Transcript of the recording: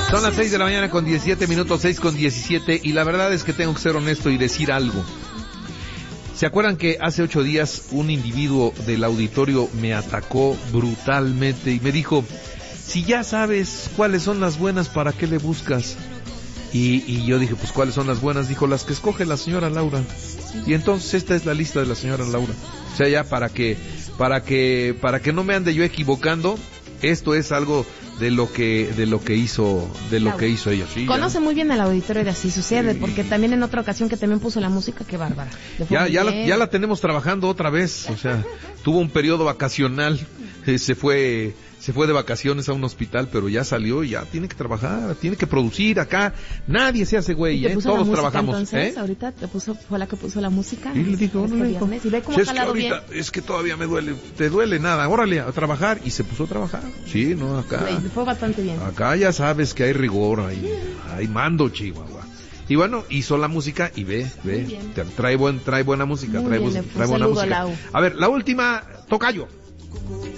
Son las 6 de la mañana con 17 minutos, 6 con 17, y la verdad es que tengo que ser honesto y decir algo. ¿Se acuerdan que hace 8 días un individuo del auditorio me atacó brutalmente y me dijo, si ya sabes cuáles son las buenas, ¿para qué le buscas? Y yo dije, pues ¿cuáles son las buenas? Dijo, las que escoge la señora Laura. Y entonces esta es la lista de la señora Laura. O sea, ya para que no me ande yo equivocando, esto es algo de lo que hizo ella. Sí, conoce ya. Muy bien al auditorio de Así Sucede, porque también en otra ocasión que también puso la música, qué bárbara. Ya la tenemos trabajando otra vez, o sea, tuvo un periodo vacacional, se fue de vacaciones a un hospital, pero ya salió y ya tiene que trabajar, tiene que producir acá. Nadie se hace güey, todos trabajamos. Entonces, ahorita fue la que puso la música. Y le dijo, y ve cómo ha jalado bien. Es que todavía me duele. Te duele nada, órale, a trabajar. Y se puso a trabajar. Sí, no, acá. Fue bastante bien. Acá ya sabes que hay rigor, hay mando, Chihuahua. Y bueno, hizo la música y ve, trae buena música, Muy trae bien, buena música. Lau. A ver, la última, tocayo.